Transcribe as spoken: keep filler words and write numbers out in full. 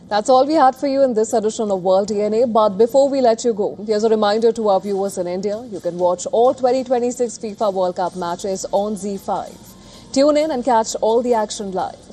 That's all we had for you in this edition of World D N A. But before we let you go, here's a reminder to our viewers in India. You can watch all twenty twenty-six FIFA World Cup matches on Z five. Tune in and catch all the action live.